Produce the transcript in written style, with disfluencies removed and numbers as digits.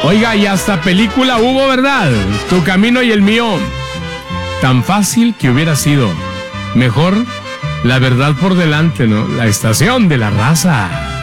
Oiga, y hasta película hubo, ¿verdad? Tu camino y el mío. Tan fácil que hubiera sido. Mejor la verdad por delante, ¿no? La estación de la raza.